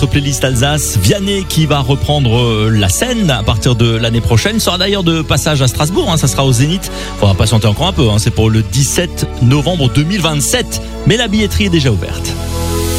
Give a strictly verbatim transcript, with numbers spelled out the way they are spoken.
Playlist Alsace, Vianney qui va reprendre la scène à partir de l'année prochaine, sera d'ailleurs de passage à Strasbourg, hein, ça sera au Zénith, faudra patienter encore un peu, hein, c'est pour le dix-sept novembre deux mille vingt-sept, mais la billetterie est déjà ouverte.